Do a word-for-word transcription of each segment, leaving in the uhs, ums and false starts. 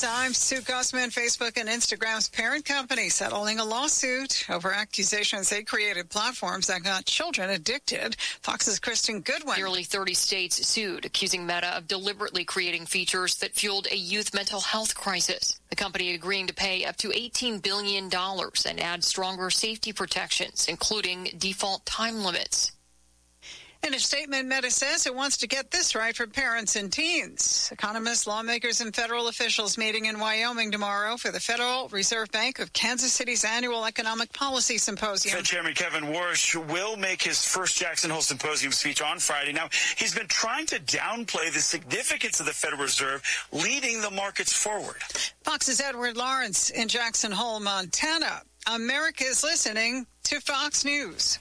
I'm Sue Gossman. Facebook and Instagram's parent company settling a lawsuit over accusations they created platforms that got children addicted. Fox's Kristen Goodwin. Nearly thirty states sued, accusing Meta of deliberately creating features that fueled a youth mental health crisis. The company agreeing to pay up to eighteen billion dollars and add stronger safety protections, including default time limits. In a statement, Meta says it wants to get this right for parents and teens. Economists, lawmakers, and federal officials meeting in Wyoming tomorrow for the Federal Reserve Bank of Kansas City's annual Economic Policy Symposium. Fed Chairman Kevin Warsh will make his first Jackson Hole Symposium speech on Friday. Now, he's been trying to downplay the significance of the Federal Reserve leading the markets forward. Fox's Edward Lawrence in Jackson Hole, Montana. America is listening to Fox News.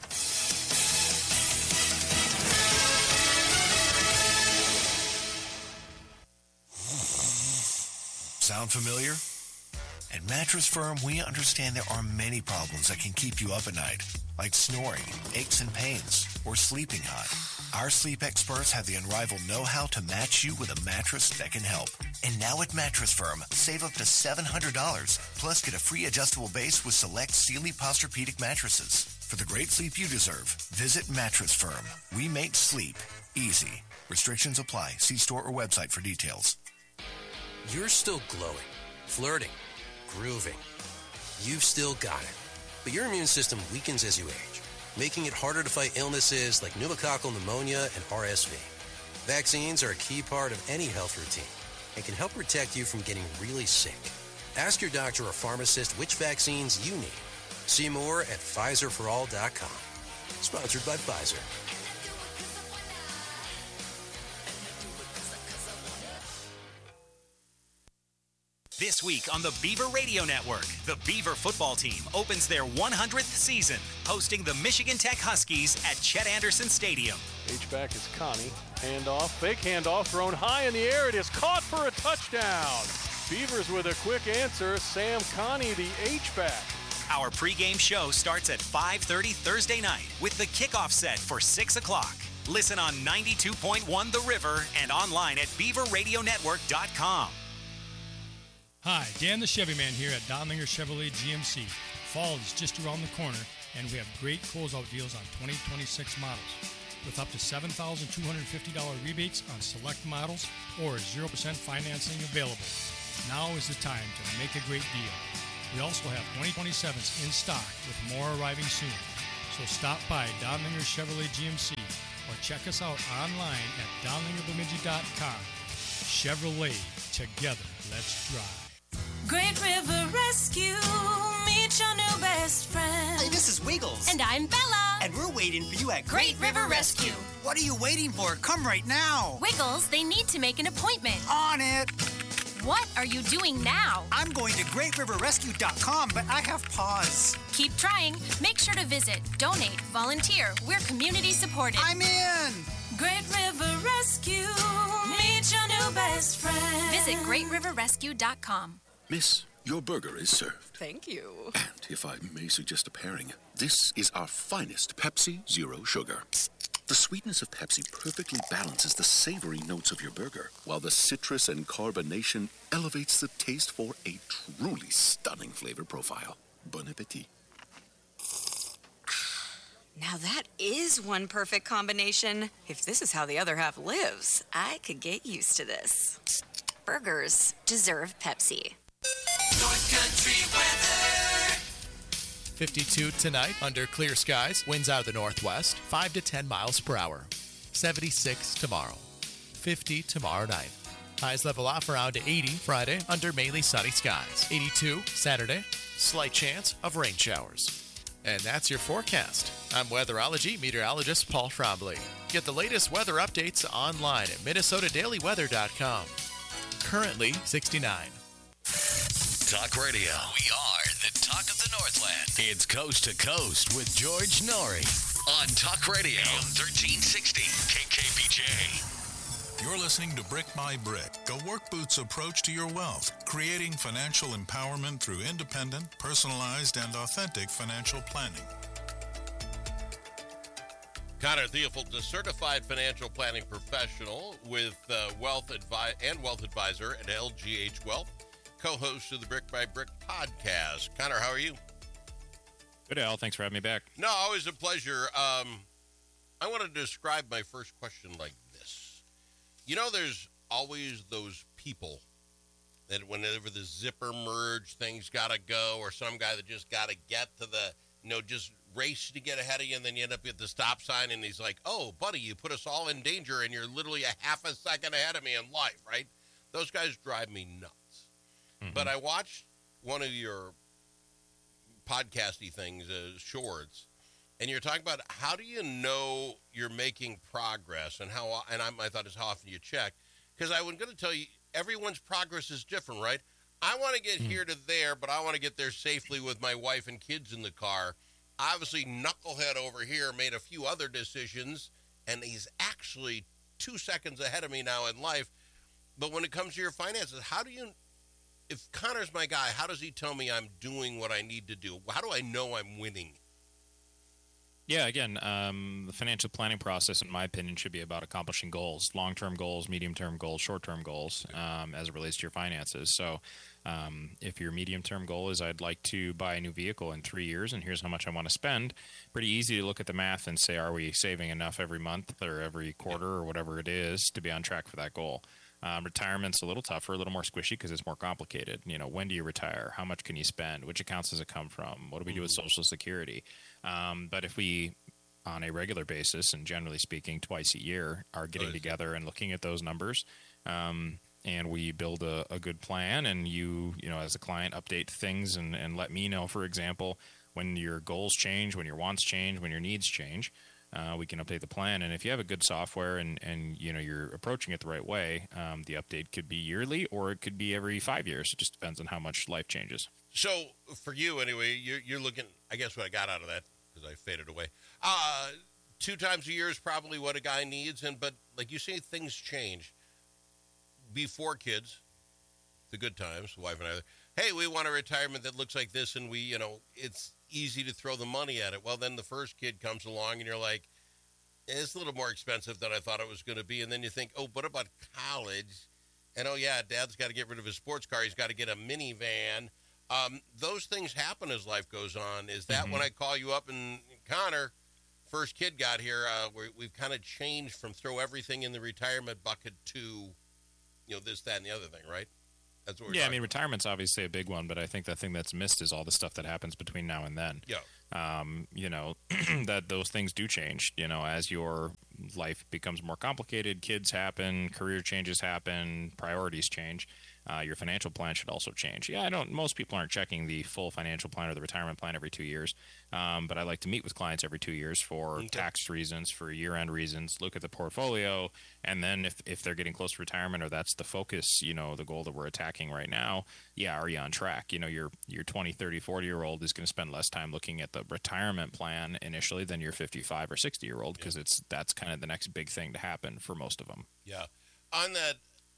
Sound familiar? At Mattress Firm, we understand there are many problems that can keep you up at night, like snoring, aches and pains, or sleeping hot. Our sleep experts have the unrivaled know-how to match you with a mattress that can help. And now at Mattress Firm, save up to seven hundred dollars, plus get a free adjustable base with select Sealy Posturepedic mattresses. For the great sleep you deserve, visit Mattress Firm. We make sleep easy. Restrictions apply. See store or website for details. You're still glowing, flirting, grooving. You've still got it. But your immune system weakens as you age, making it harder to fight illnesses like pneumococcal pneumonia and R S V. Vaccines are a key part of any health routine and can help protect you from getting really sick. Ask your doctor or pharmacist which vaccines you need. See more at Pfizer for all dot com. Sponsored by Pfizer. This week on the Beaver Radio Network, the Beaver football team opens their one hundredth season, hosting the Michigan Tech Huskies at Chet Anderson Stadium. H-back is Connie. Handoff, fake handoff, thrown high in the air. It is caught for a touchdown. Beavers with a quick answer. Sam Connie, the H-back. Our pregame show starts at five thirty Thursday night with the kickoff set for six o'clock. Listen on ninety-two point one The River and online at beaver radio network dot com. Hi, Dan the Chevy Man here at Donlinger Chevrolet G M C. Fall is just around the corner, and we have great closeout deals on twenty twenty-six models, with up to seven thousand two hundred fifty dollars rebates on select models or zero percent financing available. Now is the time to make a great deal. We also have twenty twenty-sevens in stock with more arriving soon. So stop by Donlinger Chevrolet G M C or check us out online at donlinger bemidji dot com. Chevrolet, together, let's drive. Great River Rescue, meet your new best friend. Hey, this is Wiggles. And I'm Bella. And we're waiting for you at Great, Great River, River Rescue. Rescue. What are you waiting for? Come right now. Wiggles, they need to make an appointment. On it. What are you doing now? I'm going to great river rescue dot com, but I have pause. Keep trying. Make sure to visit, donate, volunteer. We're community supported. I'm in. Great River Rescue, meet your new best friend. Visit great river rescue dot com. Miss, your burger is served. Thank you. And if I may suggest a pairing, this is our finest Pepsi Zero Sugar. The sweetness of Pepsi perfectly balances the savory notes of your burger, while the citrus and carbonation elevates the taste for a truly stunning flavor profile. Bon appetit. Now that is one perfect combination. If this is how the other half lives, I could get used to this. Burgers deserve Pepsi. North Country weather. fifty-two tonight under clear skies. Winds out of the northwest, five to ten miles per hour. seventy-six tomorrow. fifty tomorrow night. Highs level off around to eighty Friday under mainly sunny skies. eighty-two Saturday. Slight chance of rain showers. And that's your forecast. I'm weatherology meteorologist Paul Trombley. Get the latest weather updates online at minnesota daily weather dot com. Currently sixty-nine. Talk Radio. We are the talk of the Northland. It's Coast to Coast with George Norrie on Talk Radio. A M thirteen sixty K K B J. You're listening to Brick by Brick, a work boots approach to your wealth, creating financial empowerment through independent, personalized, and authentic financial planning. Connor Theophilus, a certified financial planning professional with uh, Wealth Advi- and Wealth Advisor at L G H Wealth. co-host of the Brick by Brick podcast. Connor, how are you? Good, Al. Thanks for having me back. No, always a pleasure. Um, I want to describe my first question like this. You know, there's always those people that whenever the zipper merge, things got to go, or some guy that just got to get to the, you know, just race to get ahead of you, and then you end up at the stop sign, and he's like, oh, buddy, you put us all in danger, and you're literally a half a second ahead of me in life, right? Those guys drive me nuts. Mm-hmm. But I watched one of your podcasty things, uh, shorts, and you're talking about how do you know you're making progress, and how, and I'm, I thought is how often you check, because I was going to tell you, everyone's progress is different, right? I want to get mm-hmm. here to there, but I want to get there safely with my wife and kids in the car. Obviously, Knucklehead over here made a few other decisions, and he's actually two seconds ahead of me now in life. But when it comes to your finances, how do you, if Connor's my guy, how does he tell me I'm doing what I need to do? How do I know I'm winning? Yeah, again, um, the financial planning process, in my opinion, should be about accomplishing goals, long-term goals, medium-term goals, short-term goals, um, as it relates to your finances. So um, if your medium-term goal is I'd like to buy a new vehicle in three years and here's how much I want to spend, pretty easy to look at the math and say, are we saving enough every month or every quarter or whatever it is to be on track for that goal? Um, retirement's a little tougher, a little more squishy because it's more complicated. You know, when do you retire? How much can you spend? Which accounts does it come from? What do we do with Social Security? Um, but if we, on a regular basis and generally speaking, twice a year, are getting nice. together and looking at those numbers, um, and we build a, a good plan, and you, you know, as a client, update things and, and let me know, for example, when your goals change, when your wants change, when your needs change. Uh, we can update the plan, and if you have a good software and, and you know you're approaching it the right way, um, the update could be yearly or it could be every five years. It just depends on how much life changes. So for you, anyway, you're, you're looking. I guess what I got out of that because I faded away. Uh, two times a year is probably what a guy needs, and but like you say, things change. Before kids, the good times, wife and I. Hey, we want a retirement that looks like this, and we, you know, it's easy to throw the money at it. Well, then the first kid comes along and you're like, it's a little more expensive than I thought it was going to be. And then you think, oh, what about college? And oh yeah, dad's got to get rid of his sports car. He's got to get a minivan. Um, those things happen as life goes on. Is that mm-hmm. when I call you up and Connor, first kid got here, uh, we're, we've kind of changed from throw everything in the retirement bucket to, you know, this, that, and the other thing, right? That's what we're yeah, I mean, retirement's obviously a big one, but I think the thing that's missed is all the stuff that happens between now and then. Yeah. Um, you know, that those things do change, you know, as your life becomes more complicated, kids happen, career changes happen, priorities change. Uh, your financial plan should also change. Yeah, I don't. Most people aren't checking the full financial plan or the retirement plan every two years, um, but I like to meet with clients every two years for okay. tax reasons, for year-end reasons. Look at the portfolio, and then if if they're getting close to retirement or that's the focus, you know, the goal that we're attacking right now. Yeah, are you on track? You know, your your twenty, thirty, forty year old is going to spend less time looking at the retirement plan initially than your fifty-five or sixty year old because yeah. it's that's kind of the next big thing to happen for most of them. Yeah, on that.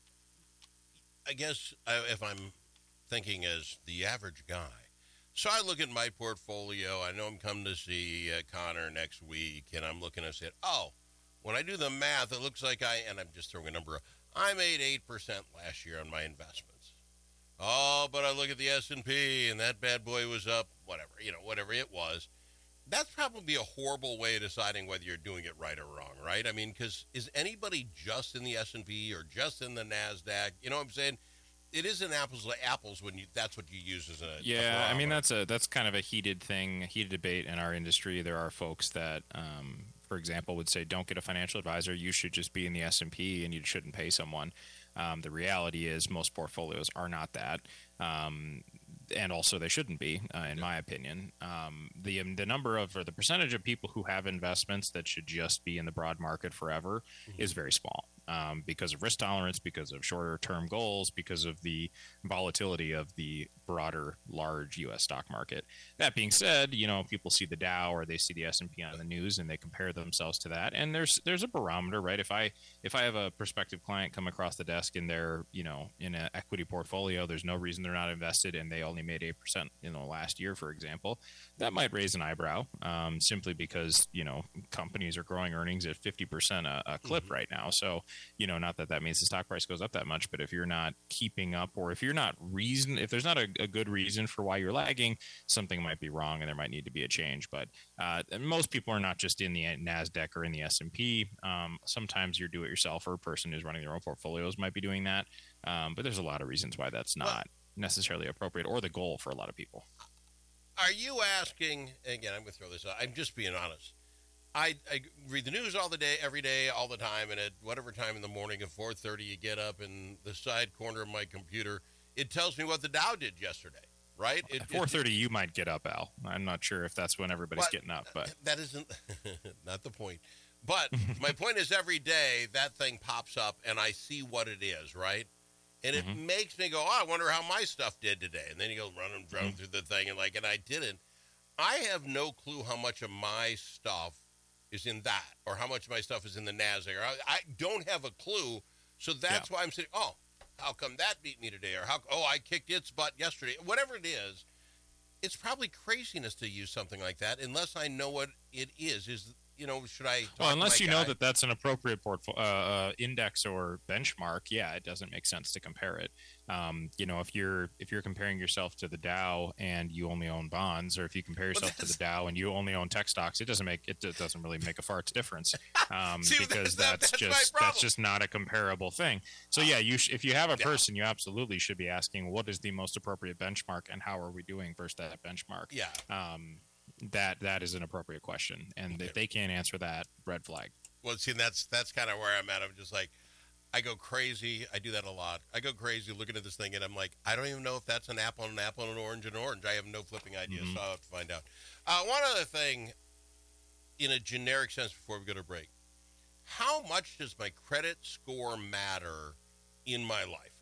I guess I, if I'm thinking as the average guy, so I look at my portfolio. I know I'm coming to see uh, Connor next week, and I'm looking and say, oh, when I do the math, it looks like I, and I'm just throwing a number, I made eight percent last year on my investments. Oh, but I look at the S and P, and that bad boy was up, whatever, you know, whatever it was. That's probably a horrible way of deciding whether you're doing it right or wrong, right? I mean, because is anybody just in the S and P or just in the NASDAQ? You know what I'm saying? It isn't apples to apples when you that's what you use as a yeah. A I mean, that's a that's kind of a heated thing, a heated debate in our industry. There are folks that, um, for example, would say, don't get a financial advisor. You should just be in the S and P, and you shouldn't pay someone. Um, the reality is most portfolios are not that. Um, And also, they shouldn't be, uh, in my opinion. Um, the um, the number of or the percentage of people who have investments that should just be in the broad market forever mm-hmm. is very small um, because of risk tolerance, because of shorter term goals, because of the volatility of the broader, large U S stock market. That being said, you know, people see the Dow or they see the S and P on the news and they compare themselves to that. And there's there's a barometer, right? If I if I have a prospective client come across the desk and they're, you know, in an equity portfolio, there's no reason they're not invested and they only made eight percent, you know, last year, for example, that might raise an eyebrow um, simply because, you know, companies are growing earnings at fifty percent a, a clip mm-hmm. right now. So you know, not that that means the stock price goes up that much, but if you're not keeping up, or if you're not reason, if there's not a, a good reason for why you're lagging, something might be wrong and there might need to be a change. But uh, most people are not just in the NASDAQ or in the S and P. Um, sometimes your do-it-yourselfer person who's running their own portfolios might be doing that. Um, but there's a lot of reasons why that's not well, necessarily appropriate or the goal for a lot of people. Are you asking, again, I'm going to throw this out, I'm just being honest. I, I read the news all the day, every day, all the time, and at whatever time in the morning at four thirty you get up in the side corner of my computer, it tells me what the Dow did yesterday, right? It, at four thirty you might get up, Al. I'm not sure if that's when everybody's getting up, but that isn't not the point. But my point is every day that thing pops up and I see what it is, right? And it mm-hmm. makes me go, oh, I wonder how my stuff did today. And then you go running, running mm-hmm. through the thing and like, and I didn't. I have no clue how much of my stuff is in that, or how much of my stuff is in the NASDAQ. Or I, I don't have a clue, so that's yeah. why I'm saying, oh, how come that beat me today? Or how, oh, I kicked its butt yesterday. Whatever it is, it's probably craziness to use something like that unless I know what it is. Is you know, should I? Talk well, unless to you my guy? know that that's an appropriate portfolio uh, uh, index or benchmark, yeah, it doesn't make sense to compare it. Um, you know, if you're if you're comparing yourself to the Dow and you only own bonds, or if you compare yourself to the Dow and you only own tech stocks, it doesn't make it, it doesn't really make a fart's difference um, See, because that's, that's, that's just that's just not a comparable thing. So yeah, you sh- if you have a yeah. person, you absolutely should be asking what is the most appropriate benchmark and how are we doing versus that benchmark. Yeah. Um, that that is an appropriate question, and okay. if they can't answer that, red flag. Well, see, that's that's kind of where I'm at. I'm just like, I go crazy. I do that a lot. I go crazy looking at this thing, and I'm like, I don't even know if that's an apple and an apple and an orange and an orange. I have no flipping idea, mm-hmm. so I'll have to find out. Uh, one other thing, in a generic sense, before we go to break, how much does my credit score matter in my life?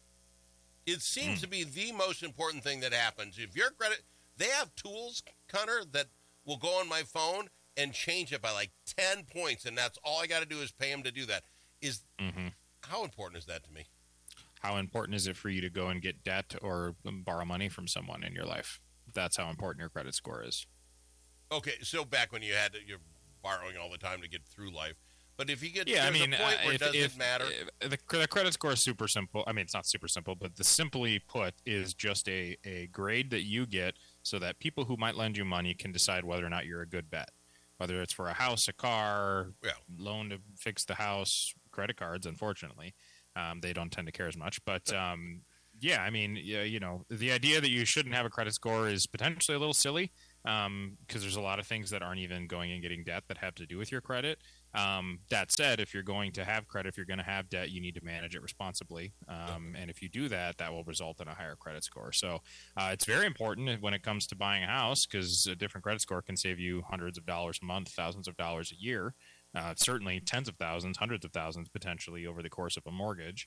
It seems mm. to be the most important thing that happens. If your credit, they have tools, Connor, that will go on my phone and change it by like ten points, and that's all I got to do is pay them to do that. Is mm-hmm. How important is that to me? How important is it for you to go and get debt or borrow money from someone in your life? That's how important your credit score is. Okay, so back when you had to, you're borrowing all the time to get through life. But if you get yeah, to I mean, the point uh, where if, it doesn't if, matter. If the, the credit score is super simple. I mean, it's not super simple, but the simply put is just a, a grade that you get so that people who might lend you money can decide whether or not you're a good bet. Whether it's for a house, a car, yeah. loan to fix the house, credit cards, unfortunately. Um, they don't tend to care as much. But, um, yeah, I mean, you, you know, the idea that you shouldn't have a credit score is potentially a little silly because um, there's a lot of things that aren't even going and getting debt that have to do with your credit. Um, that said, if you're going to have credit, if you're going to have debt, you need to manage it responsibly. Um, and if you do that, that will result in a higher credit score. So uh, it's very important when it comes to buying a house because a different credit score can save you hundreds of dollars a month, thousands of dollars a year, uh, certainly tens of thousands, hundreds of thousands potentially over the course of a mortgage.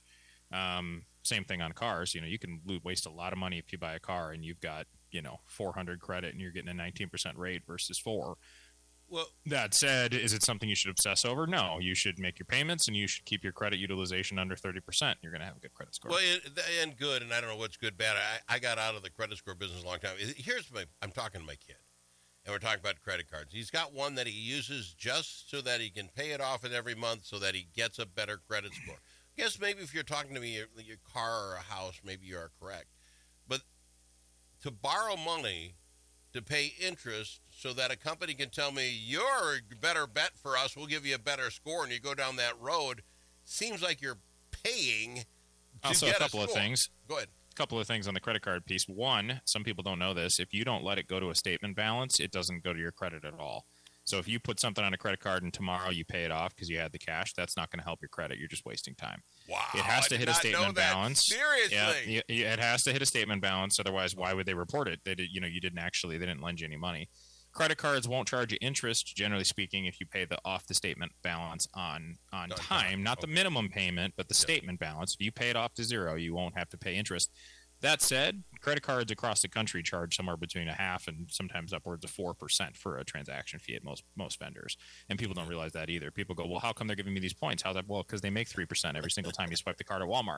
Um, same thing on cars. You know, you can waste a lot of money if you buy a car and you've got, you know, four hundred credit and you're getting a nineteen percent rate versus four. Well, that said, is it something you should obsess over? No, you should make your payments and you should keep your credit utilization under thirty percent. You're going to have a good credit score. Well, it, and good, and I don't know what's good, bad. I, I got out of the credit score business a long time. Here's my, I'm talking to my kid, and we're talking about credit cards. He's got one that he uses just so that he can pay it off every month so that he gets a better credit score. I guess maybe if you're talking to me, your, your car or a house, maybe you are correct. But to borrow money to pay interest so that a company can tell me you're a better bet for us, we'll give you a better score, and you go down that road, seems like you're paying to also get a couple a of score. things. Go ahead. A couple of things on the credit card piece. One, some people don't know this. If you don't let it go to a statement balance, it doesn't go to your credit at all. So if you put something on a credit card and tomorrow you pay it off because you had the cash, that's not going to help your credit. You're just wasting time. Wow. It has to I hit did a not statement know that. balance. Seriously? Yeah, it has to hit a statement balance. Otherwise, why would they report it? They did, you know, you didn't actually, they didn't lend you any money. Credit cards won't charge you interest, generally speaking, if you pay the off the statement balance on on No, time. Not okay. the minimum payment, but the Yeah. statement balance. If you pay it off to zero, you won't have to pay interest. That said, credit cards across the country charge somewhere between a half and sometimes upwards of four percent for a transaction fee at most most vendors. And people don't realize that either. People go, well, how come they're giving me these points? How's that? Well, because they make three percent every single time you swipe the card at Walmart.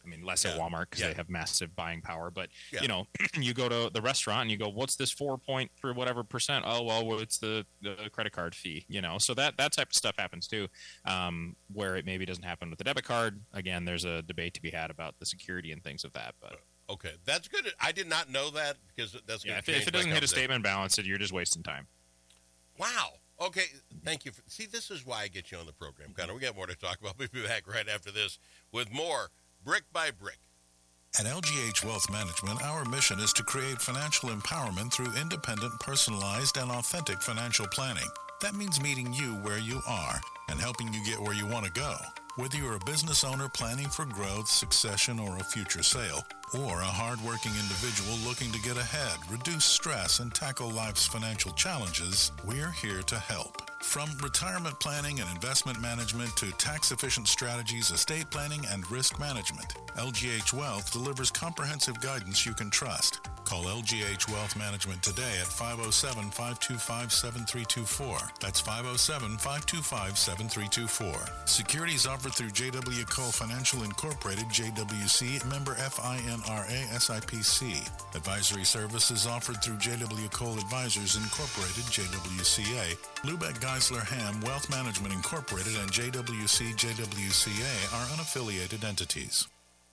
I mean, less Yeah. at Walmart because Yeah. they have massive buying power. But, Yeah. you know, you go to the restaurant and you go, what's this four point for whatever percent? Oh, well, it's the, the credit card fee, you know. So that, that type of stuff happens too, um, where it maybe doesn't happen with the debit card. Again, there's a debate to be had about the security and things of that. But Okay, that's good. I did not know that because that's yeah, going if, to it- change if it my doesn't hit a conversation. statement balance, you're just wasting time. Wow. Okay, thank you. For, see, this is why I get you on the program, Connor. We got more to talk about. We'll be back right after this with more Brick by Brick. At L G H Wealth Management, our mission is to create financial empowerment through independent, personalized, and authentic financial planning. That means meeting you where you are and helping you get where you want to go. Whether you're a business owner planning for growth, succession, or a future sale, or a hardworking individual looking to get ahead, reduce stress, and tackle life's financial challenges, we're here to help. From retirement planning and investment management to tax-efficient strategies, estate planning, and risk management, L G H Wealth delivers comprehensive guidance you can trust. Call L G H Wealth Management today at five oh seven, five two five, seven three two four. That's five oh seven, five two five, seven three two four. Securities offered through J W. Cole Financial Incorporated, J W C, member F I N R A S I P C. Advisory services offered through J W. Cole Advisors Incorporated, J W C A. Lubeck Geisler Ham Wealth Management Incorporated and J W C J W C A are unaffiliated entities.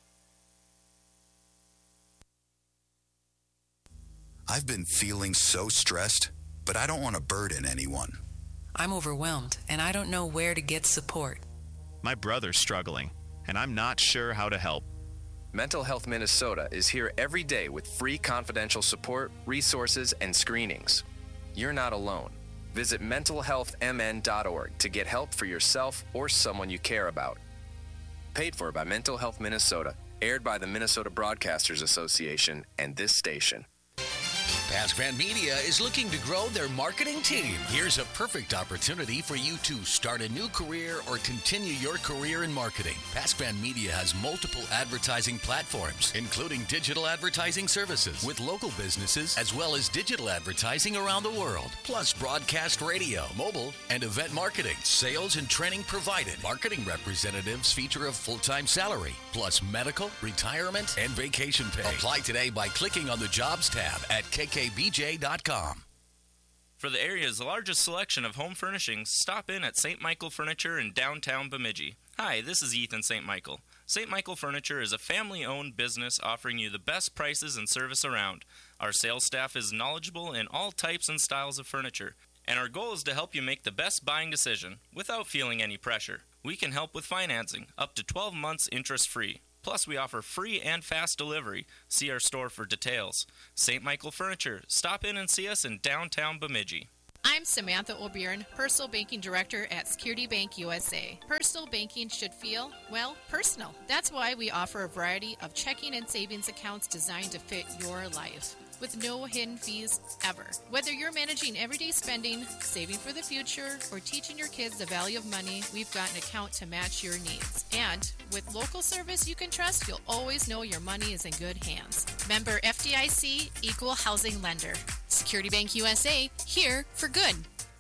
I've been feeling so stressed, but I don't want to burden anyone. I'm overwhelmed, and I don't know where to get support. My brother's struggling, and I'm not sure how to help. Mental Health Minnesota is here every day with free confidential support, resources, and screenings. You're not alone. Visit mental health m n dot org to get help for yourself or someone you care about. Paid for by Mental Health Minnesota, aired by the Minnesota Broadcasters Association and this station. PaskVan Media is looking to grow their marketing team. Here's a perfect opportunity for you to start a new career or continue your career in marketing. PaskVan Media has multiple advertising platforms, including digital advertising services with local businesses, as well as digital advertising around the world, plus broadcast radio, mobile, and event marketing. Sales and training provided. Marketing representatives feature a full-time salary, plus medical, retirement, and vacation pay. Apply today by clicking on the Jobs tab at K K B J dot com. For the area's largest selection of home furnishings, stop in at Saint Michael Furniture in downtown Bemidji. Hi, this is Ethan Saint Michael. Saint Michael Furniture is a family-owned business offering you the best prices and service around. Our sales staff is knowledgeable in all types and styles of furniture, and our goal is to help you make the best buying decision without feeling any pressure. We can help with financing, up to twelve months interest-free. Plus, we offer free and fast delivery. See our store for details. Saint Michael Furniture. Stop in and see us in downtown Bemidji. I'm Samantha O'Byrne, Personal Banking Director at Security Bank U S A. Personal banking should feel, well, personal. That's why we offer a variety of checking and savings accounts designed to fit your life, with no hidden fees ever. Whether you're managing everyday spending, saving for the future, or teaching your kids the value of money, we've got an account to match your needs. And with local service you can trust, you'll always know your money is in good hands. Member F D I C, Equal Housing Lender. Security Bank U S A, here for good.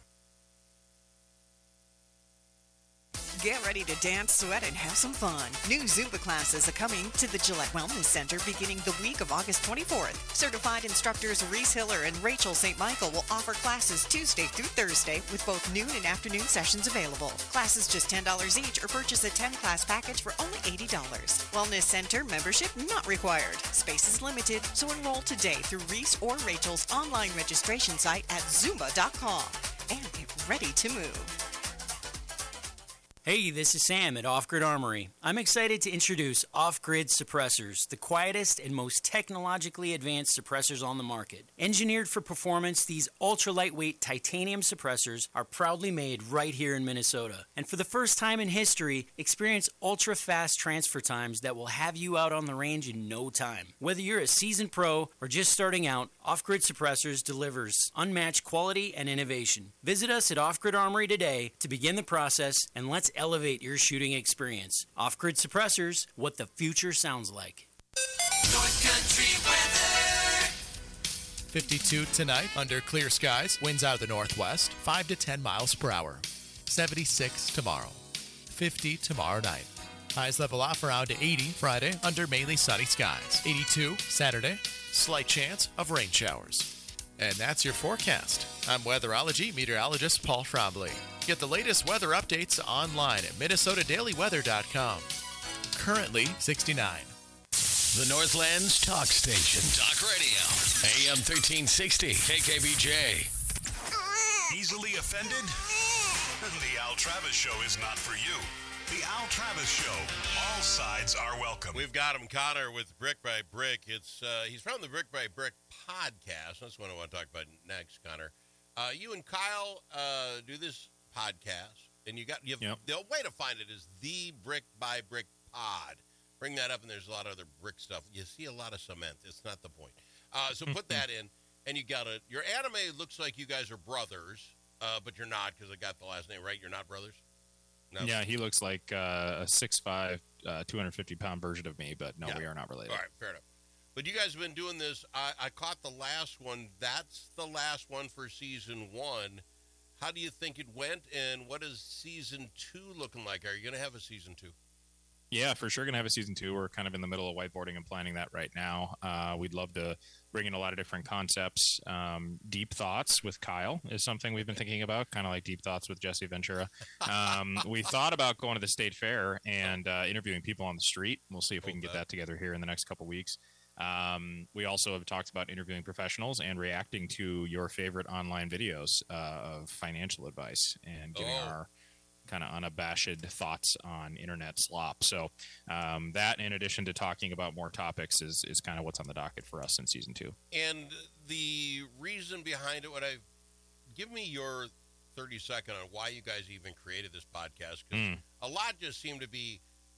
Get ready to dance, sweat, and have some fun. New Zumba classes are coming to the Gillette Wellness Center beginning the week of August twenty-fourth. Certified instructors Reese Hiller and Rachel Saint Michael will offer classes Tuesday through Thursday with both noon and afternoon sessions available. Classes just ten dollars each or purchase a ten-class package for only eighty dollars. Wellness Center membership not required. Space is limited, so enroll today through Reese or Rachel's online registration site at zumba dot com and get ready to move. Hey, this is Sam at Off Grid Armory. I'm excited to introduce Off Grid Suppressors, the quietest and most technologically advanced suppressors on the market. Engineered for performance, these ultra-lightweight titanium suppressors are proudly made right here in Minnesota. And for the first time in history, experience ultra-fast transfer times that will have you out on the range in no time. Whether you're a seasoned pro or just starting out, Off Grid Suppressors delivers unmatched quality and innovation. Visit us at Off Grid Armory today to begin the process, and let's elevate your shooting experience. Off-Grid Suppressors, what the future sounds like. North Country weather. fifty-two tonight under clear skies. Winds out of the northwest, five to ten miles per hour. seventy-six tomorrow. fifty tomorrow night. Highs level off around eighty Friday under mainly sunny skies. eighty-two Saturday, slight chance of rain showers. And that's your forecast. I'm weatherology meteorologist Paul Trombley. Get the latest weather updates online at minnesota daily weather dot com. Currently sixty-nine. The Northland's talk station. Talk radio. A M thirteen sixty. K K B J. Easily offended? The Al Travis Show is not for you. The Al Travis Show. All sides are welcome. We've got him, Connor, with Brick by Brick. It's uh, he's from the Brick by Brick podcast. That's what I want to talk about next, Connor. Uh, you and Kyle uh, do this podcast, and you got you have, Yep. the way to find it is the Brick by Brick Pod. Bring that up, and there's a lot of other brick stuff. You see a lot of cement. It's not the point. Uh, so put that in, and you got it. Your anime looks like you guys are brothers, uh, but you're not because I got the last name right. You're not brothers. No. Yeah, he looks like uh, a six five, uh, two hundred fifty pound version of me, but no, Yeah. we are not related. All right, fair enough. But you guys have been doing this. I, I caught the last one. That's the last one for season one. How do you think it went, and what is season two looking like? Are you going to have a season two? Yeah, for sure going to have a season two. We're kind of in the middle of whiteboarding and planning that right now. Uh, we'd love to bring in a lot of different concepts. Um, deep thoughts with Kyle is something we've been thinking about, kind of like deep thoughts with Jesse Ventura. Um, we thought about going to the state fair and uh, interviewing people on the street. We'll see if we can get that together here in the next couple weeks. Um, we also have talked about interviewing professionals and reacting to your favorite online videos uh, of financial advice and giving Oh. our kind of unabashed thoughts on internet slop. So um, that, in addition to talking about more topics, is is kind of what's on the docket for us in season two. And the reason behind it, what I give me your thirty second on why you guys even created this podcast, because Mm. a lot just seem to be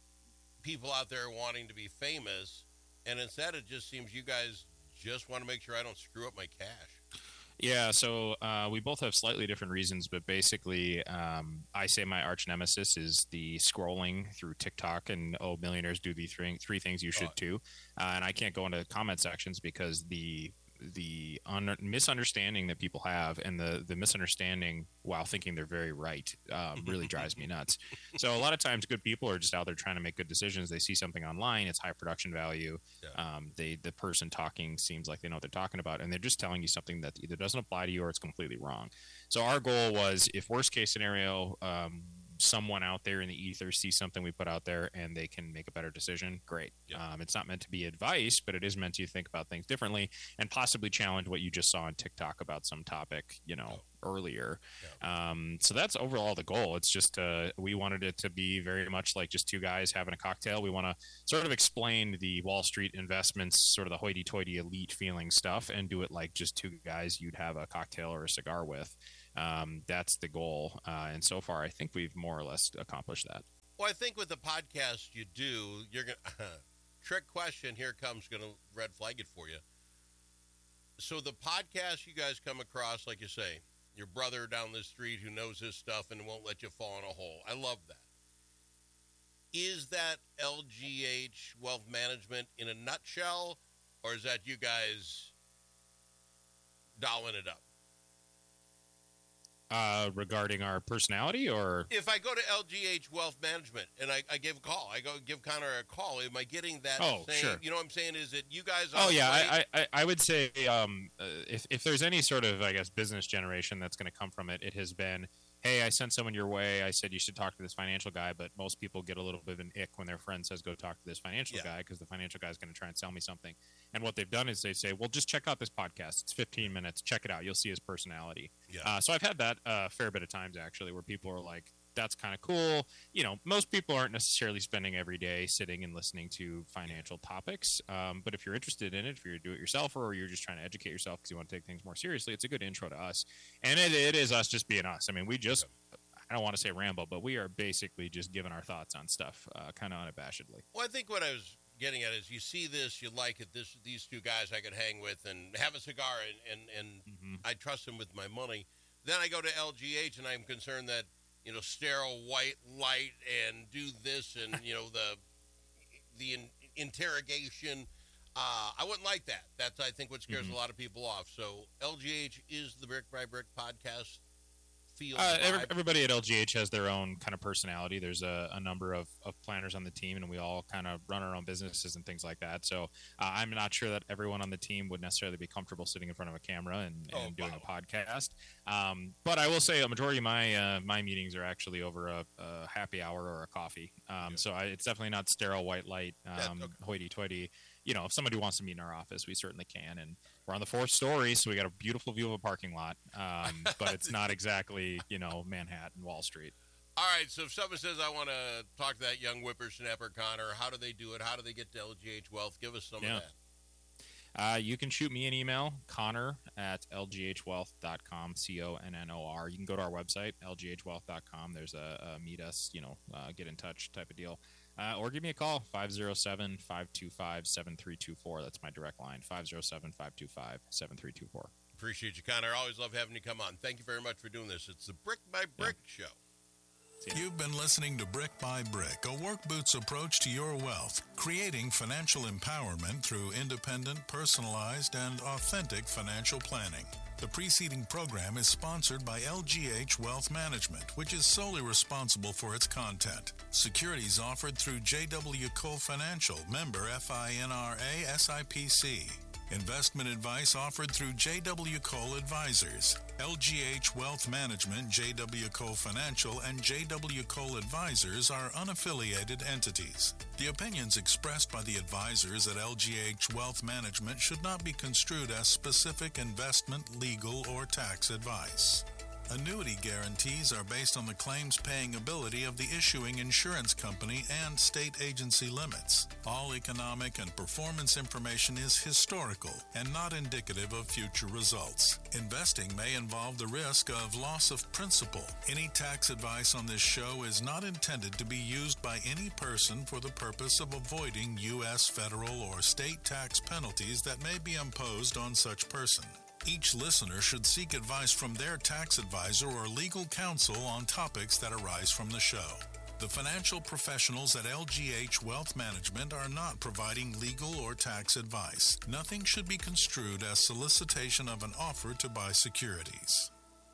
people out there wanting to be famous, and instead it just seems you guys just want to make sure I don't screw up my cash. Yeah, so uh, we both have slightly different reasons, but basically, um, I say my arch nemesis is the scrolling through TikTok and, oh, millionaires do the three, three things you should too. Uh, and I can't go into comment sections because the the un- misunderstanding that people have and the, the misunderstanding while thinking they're very right um, really drives me nuts. So a lot of times good people are just out there trying to make good decisions. They see something online, it's high production value. Um, they the person talking seems like they know what they're talking about, and they're just telling you something that either doesn't apply to you or it's completely wrong. So our goal was, if worst case scenario, um, someone out there in the ether sees something we put out there and they can make a better decision, great. Um, it's not meant to be advice, but it is meant to think about things differently and possibly challenge what you just saw on TikTok about some topic, you know, earlier. Um, so that's overall the goal. It's just, uh, we wanted it to be very much like just two guys having a cocktail. We want to sort of explain the Wall Street investments, sort of the hoity-toity elite feeling stuff, and do it like just two guys you'd have a cocktail or a cigar with. Um, that's the goal. Uh, and so far, I think we've more or less accomplished that. Well, I think with the podcast you do, you're going to trick question. Here comes going to red flag it for you. So the podcast you guys come across, like you say, your brother down the street who knows this stuff and won't let you fall in a hole. I love that. Is that L G H Wealth Management in a nutshell, or is that you guys dolling it up? Uh, regarding our personality, or If I go to L G H Wealth Management and I, I give a call, I go give Connor a call, am I getting that Oh, same, sure. you know what I'm saying? Is it you guys Oh on yeah, the I, I I would say um, uh, if if there's any sort of, I guess, business generation that's going to come from it, it has been, hey, I sent someone your way. I said you should talk to this financial guy, but most people get a little bit of an ick when their friend says go talk to this financial guy, because the financial guy is going to try and sell me something. And what they've done is they say, well, just check out this podcast. It's fifteen minutes. Check it out. You'll see his personality. Yeah. Uh, so I've had that a uh, fair bit of times, actually, where people are like, that's kind of cool. You know, most people aren't necessarily spending every day sitting and listening to financial topics. Um, but if you're interested in it, if you're a do-it-yourselfer or you're just trying to educate yourself because you want to take things more seriously, it's a good intro to us. And it, it is us just being us. I mean, we just, I don't want to say ramble, but we are basically just giving our thoughts on stuff uh, kind of unabashedly. Well, I think what I was getting at is you see this, you like it, this these two guys I could hang with and have a cigar, and, and, and mm-hmm. I trust them with my money. Then I go to L G H and I'm concerned that, you know, sterile white light and do this and, you know, the the in, interrogation. Uh, I wouldn't like that. That's, I think, what scares Mm-hmm. a lot of people off. So L G H is the Brick by Brick podcast feel? Uh, every, everybody at L G H has their own kind of personality. There's a, a number of, of planners on the team, and we all kind of run our own businesses and things like that. So uh, I'm not sure that everyone on the team would necessarily be comfortable sitting in front of a camera and, and Oh, doing wow. a podcast. Um, but I will say a majority of my uh, my meetings are actually over a, a happy hour or a coffee. Um, So I, it's definitely not sterile white light, um, hoity-toity. You know, if somebody wants to meet in our office, we certainly can. And we're on the fourth story, so we got a beautiful view of a parking lot. Um, but it's not exactly, you know, Manhattan, Wall Street. All right, so if someone says, I want to talk to that young whippersnapper, Connor, how do they do it? How do they get to L G H Wealth? Give us some Yeah. of that. Uh, you can shoot me an email, Connor at L G H wealth dot com, C O N N O R. You can go to our website, L G H wealth dot com. There's a, a meet us, you know, uh, get in touch type of deal. Uh, or give me a call, five oh seven, five two five, seven three two four. That's my direct line, five oh seven, five two five, seven three two four. Appreciate you, Connor. Always love having you come on. Thank you very much for doing this. It's the Brick by Brick Show. You've been listening to Brick by Brick, a work boots approach to your wealth, creating financial empowerment through independent, personalized, and authentic financial planning. The preceding program is sponsored by L G H Wealth Management, which is solely responsible for its content. Securities offered through J W Cole Financial, member FINRA S I P C. Investment advice offered through J W Cole Advisors. L G H Wealth Management, J W Cole Financial, and J W Cole Advisors are unaffiliated entities. The opinions expressed by the advisors at L G H Wealth Management should not be construed as specific investment, legal, or tax advice. Annuity guarantees are based on the claims-paying ability of the issuing insurance company and state agency limits. All economic and performance information is historical and not indicative of future results. Investing may involve the risk of loss of principal. Any tax advice on this show is not intended to be used by any person for the purpose of avoiding U S federal or state tax penalties that may be imposed on such person. Each listener should seek advice from their tax advisor or legal counsel on topics that arise from the show. The financial professionals at L G H Wealth Management are not providing legal or tax advice. Nothing should be construed as solicitation of an offer to buy securities.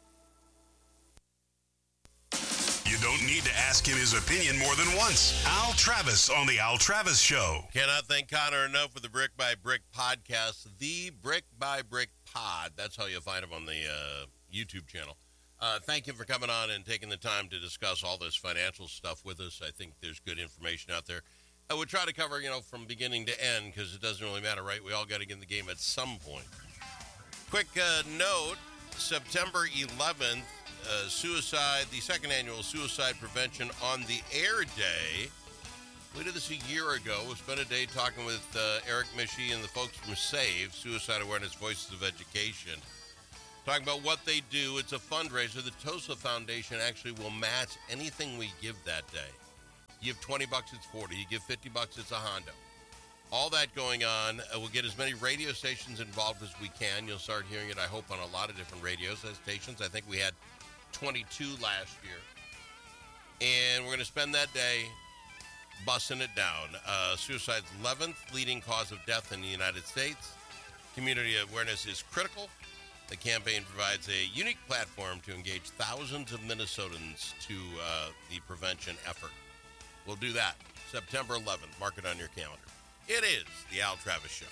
You don't need to ask him his opinion more than once. Al Travis on the Al Travis Show. Cannot thank Connor enough for the Brick by Brick podcast, the Brick by Brick Pod. That's how you'll find him on the uh, YouTube channel. Uh, thank you for coming on and taking the time to discuss all this financial stuff with us. I think there's good information out there. I would try to cover, you know, from beginning to end because it doesn't really matter, right? We all got to get in the game at some point. Quick uh, note, September eleventh, uh, suicide, the second annual Suicide Prevention on the Air Day. We did this a year ago. We spent a day talking with uh, Eric Mishi and the folks from SAVE, Suicide Awareness Voices of Education, talking about what they do. It's a fundraiser. The TOSA Foundation actually will match anything we give that day. You give twenty bucks, it's forty. You give fifty bucks, it's a Hondo. All that going on. Uh, we'll get as many radio stations involved as we can. You'll start hearing it, I hope, on a lot of different radio stations. I think we had twenty-two last year. And we're going to spend that day busting it down. Uh, suicide's eleventh leading cause of death in the United States. Community awareness is critical. The campaign provides a unique platform to engage thousands of Minnesotans to uh, the prevention effort. We'll do that September eleventh. Mark it on your calendar. It is the Al Travis Show.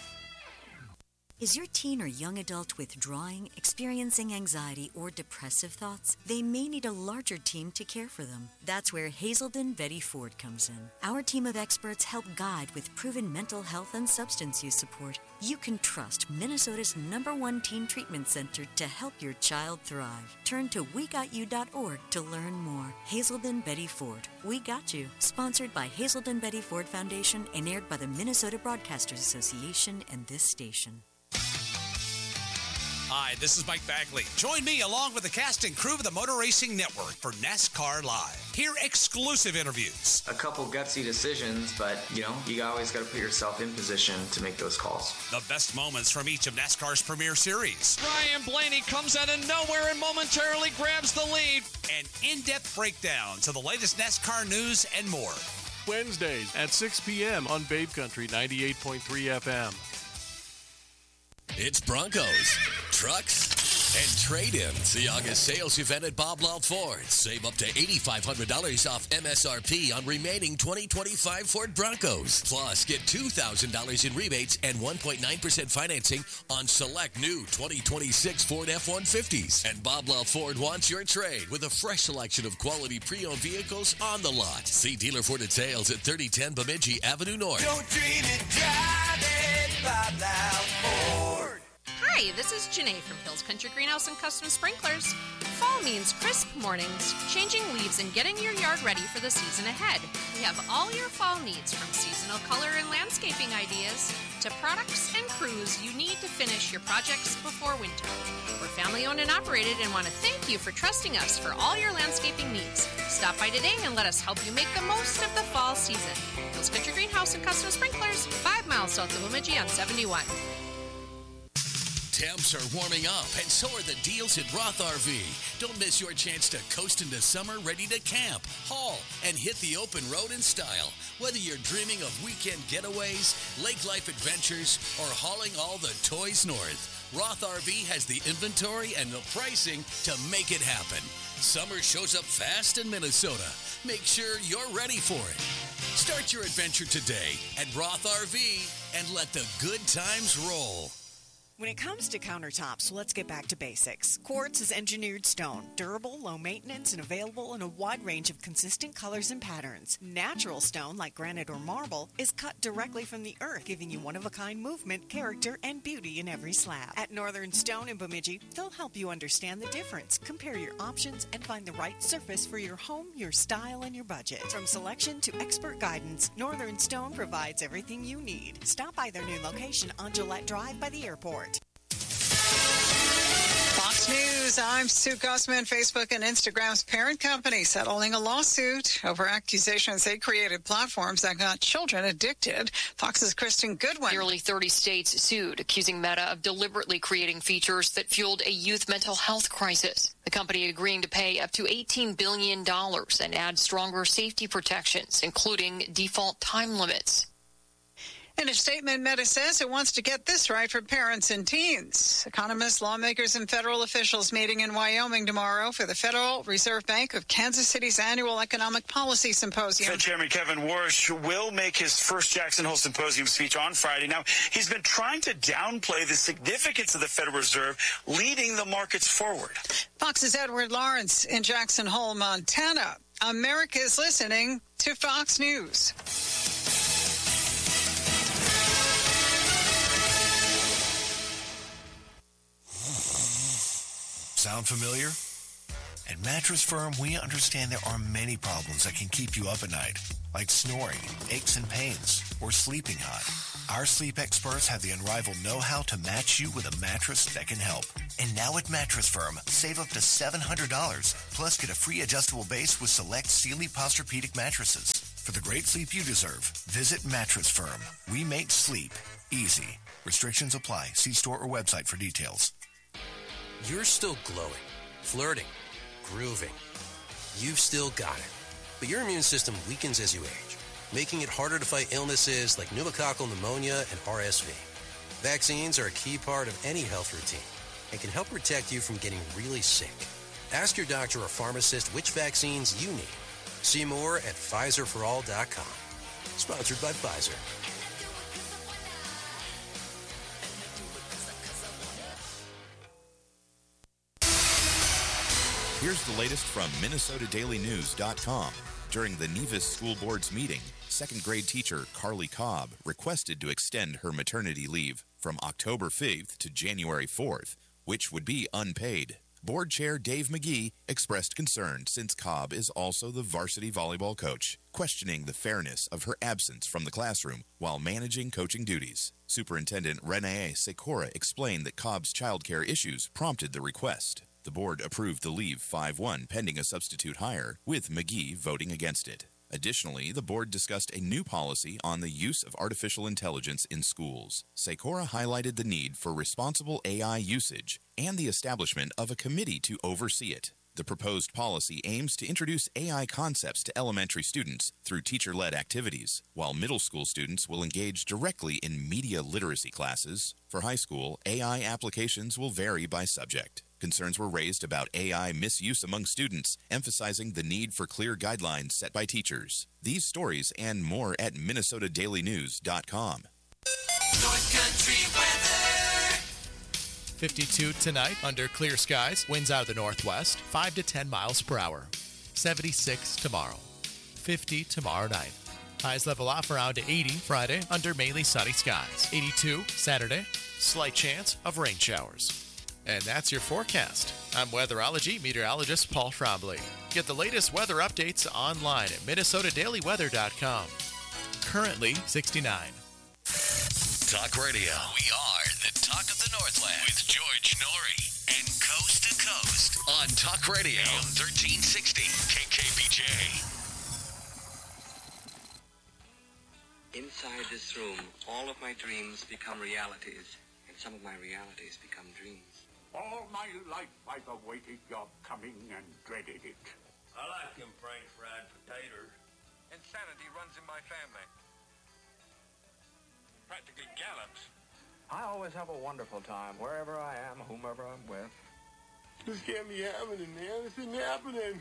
Is your teen or young adult withdrawing, experiencing anxiety, or depressive thoughts? They may need a larger team to care for them. That's where Hazelden Betty Ford comes in. Our team of experts help guide with proven mental health and substance use support. You can trust Minnesota's number one teen treatment center to help your child thrive. Turn to we got you dot org to learn more. Hazelden Betty Ford. We Got You. Sponsored by Hazelden Betty Ford Foundation and aired by the Minnesota Broadcasters Association and this station. Hi, this is Mike Bagley. Join me along with the cast and crew of the Motor Racing Network for NASCAR Live. Hear exclusive interviews. A couple gutsy decisions, but, you know, you always got to put yourself in position to make those calls. The best moments from each of NASCAR's premier series. Ryan Blaney comes out of nowhere and momentarily grabs the lead. And in-depth breakdowns of the latest NASCAR news and more. Wednesdays at six p.m. on Babe Country ninety-eight point three F M. It's Broncos, trucks, And trade-ins, the August sales event at Bob Law Ford. Save up to eight thousand five hundred dollars off M S R P on remaining twenty twenty-five Ford Broncos. Plus, get two thousand dollars in rebates and one point nine percent financing on select new twenty twenty-six Ford F one fifties. And Bob Law Ford wants your trade with a fresh selection of quality pre-owned vehicles on the lot. See dealer for details at thirty ten Bemidji Avenue North. Don't dream it, drive it, Bob Law Ford. Hi, this is Janae from Hills Country Greenhouse and Custom Sprinklers. Fall means crisp mornings, changing leaves, and getting your yard ready for the season ahead. We have all your fall needs, from seasonal color and landscaping ideas to products and crews you need to finish your projects before winter. We're family owned and operated and want to thank you for trusting us for all your landscaping needs. Stop by today and let us help you make the most of the fall season. Hills Country Greenhouse and Custom Sprinklers, five miles south of Bemidji on seventy-one. Temps are warming up, and so are the deals at Roth R V. Don't miss your chance to coast into summer ready to camp, haul, and hit the open road in style. Whether you're dreaming of weekend getaways, lake life adventures, or hauling all the toys north, Roth R V has the inventory and the pricing to make it happen. Summer shows up fast in Minnesota. Make sure you're ready for it. Start your adventure today at Roth R V and let the good times roll. When it comes to countertops, let's get back to basics. Quartz is engineered stone, durable, low maintenance, and available in a wide range of consistent colors and patterns. Natural stone, like granite or marble, is cut directly from the earth, giving you one-of-a-kind movement, character, and beauty in every slab. At Northern Stone in Bemidji, they'll help you understand the difference, compare your options, and find the right surface for your home, your style, and your budget. From selection to expert guidance, Northern Stone provides everything you need. Stop by their new location on Gillette Drive by the airport. Fox News, I'm Sue Gossman. Facebook and Instagram's parent company settling a lawsuit over accusations they created platforms that got children addicted. Fox's Kristen Goodwin. Nearly thirty states sued, accusing Meta of deliberately creating features that fueled a youth mental health crisis. The company agreeing to pay up to eighteen billion dollars and add stronger safety protections, including default time limits. In a statement, Meta says it wants to get this right for parents and teens. Economists, lawmakers, and federal officials meeting in Wyoming tomorrow for the Federal Reserve Bank of Kansas City's annual Economic Policy Symposium. Fed Chairman Kevin Warsh will make his first Jackson Hole Symposium speech on Friday. Now, he's been trying to downplay the significance of the Federal Reserve leading the markets forward. Fox's Edward Lawrence in Jackson Hole, Montana. America is listening to Fox News. Sound familiar? At Mattress Firm, we understand there are many problems that can keep you up at night, like snoring, aches and pains, or sleeping hot. Our sleep experts have the unrivaled know-how to match you with a mattress that can help. And now at Mattress Firm, save up to seven hundred dollars, plus get a free adjustable base with select Sealy Posturepedic mattresses. For the great sleep you deserve, visit Mattress Firm. We make sleep easy. Restrictions apply. See store or website for details. You're still glowing, flirting, grooving. You've still got it. But your immune system weakens as you age, making it harder to fight illnesses like pneumococcal pneumonia and R S V. Vaccines are a key part of any health routine and can help protect you from getting really sick. Ask your doctor or pharmacist which vaccines you need. See more at Pfizer for all dot com. Sponsored by Pfizer. Here's the latest from Minnesota Daily News dot com. During the Nevis School Board's meeting, second grade teacher Carly Cobb requested to extend her maternity leave from October fifth to January fourth, which would be unpaid. Board Chair Dave McGee expressed concern since Cobb is also the varsity volleyball coach, questioning the fairness of her absence from the classroom while managing coaching duties. Superintendent Renee Secora explained that Cobb's childcare issues prompted the request. The board approved the leave five one pending a substitute hire, with McGee voting against it. Additionally, the board discussed a new policy on the use of artificial intelligence in schools. Secora highlighted the need for responsible A I usage and the establishment of a committee to oversee it. The proposed policy aims to introduce A I concepts to elementary students through teacher-led activities, while middle school students will engage directly in media literacy classes. For high school, A I applications will vary by subject. Concerns were raised about A I misuse among students, emphasizing the need for clear guidelines set by teachers. These stories and more at minnesota daily news dot com. North Country weather. fifty-two tonight under clear skies. Winds out of the northwest, five to ten miles per hour. seventy-six tomorrow. fifty tomorrow night. Highs level off around to eighty Friday under mainly sunny skies. eighty-two Saturday. Slight chance of rain showers. And that's your forecast. I'm weatherology meteorologist Paul Trombley. Get the latest weather updates online at minnesota daily weather dot com. Currently sixty-nine. Talk Radio. We are the talk of the Northland with George Norrie and Coast to Coast on Talk Radio A M thirteen sixty K K B J. Inside this room, all of my dreams become realities, and some of my realities become dreams. All my life I've awaited your coming and dreaded it. I like them French fried potatoes. Insanity runs in my family. Practically gallops. I always have a wonderful time, wherever I am, whomever I'm with. This can't be happening, man. This isn't happening.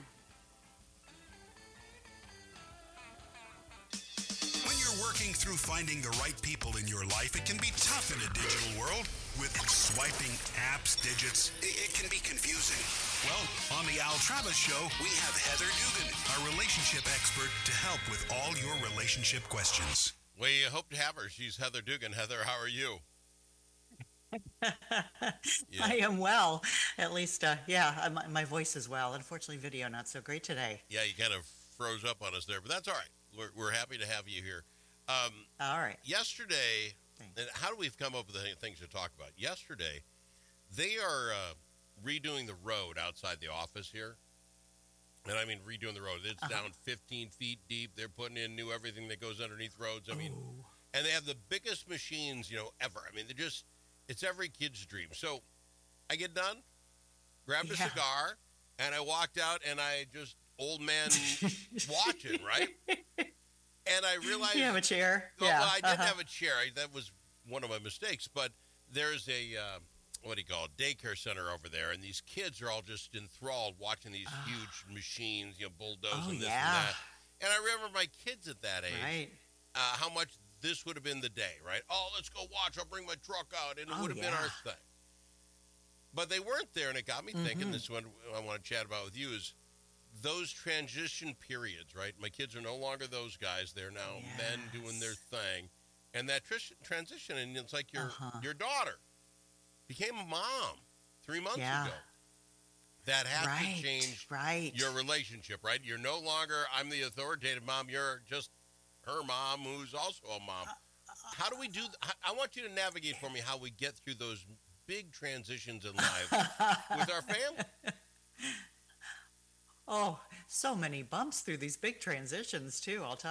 When you're working through finding the right people in your life, it can be tough in a digital world. With swiping apps, digits, it, it can be confusing. Well, on the Al Travis Show, we have Heather Dugan, our relationship expert, to help with all your relationship questions. We hope to have her. She's Heather Dugan. Heather, how are you? Yeah. I am well. At least, uh, yeah, my, my voice is well. Unfortunately, video not so great today. Yeah, you kind of froze up on us there, but that's all right. We're, we're happy to have you here. Um, all right. Yesterday, and how do we come up with the things to talk about? Yesterday, they are uh, redoing the road outside the office here. And I mean redoing the road. It's uh-huh. down fifteen feet deep. They're putting in new everything that goes underneath roads. I mean, Ooh. And they have the biggest machines, you know, ever. I mean, they're just, it's every kid's dream. So I get done, grabbed a yeah. cigar, and I walked out, and I just, old man watching, right? And I realized... You have a chair? Well, yeah. well I did uh-huh. have a chair. I, that was one of my mistakes. But there's a, uh, what do you call it, daycare center over there, and these kids are all just enthralled watching these oh. huge machines, you know, bulldoze oh, and this yeah. and that. And I remember my kids at that age, right. uh, how much this would have been the day, right? Oh, let's go watch. I'll bring my truck out, and it oh, would have yeah. been our thing. But they weren't there, and it got me mm-hmm. thinking, this one I want to chat about with you, is those transition periods, right? My kids are no longer those guys. They're now yes. men doing their thing. And that tr- transition, and it's like your uh-huh. your daughter became a mom three months yeah. ago. That has right. to change right. your relationship, right? You're no longer, I'm the authoritative mom. You're just her mom who's also a mom. How do we do, th- I want you to navigate for me how we get through those big transitions in life with our family. Oh, so many bumps through these big transitions, too. I'll tell